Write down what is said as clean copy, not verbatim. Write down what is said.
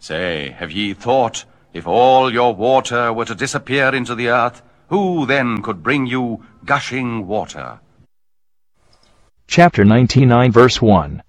Say, have ye thought, if all your water were to disappear into the earth, who then could bring you gushing water? Chapter 99, verse 1.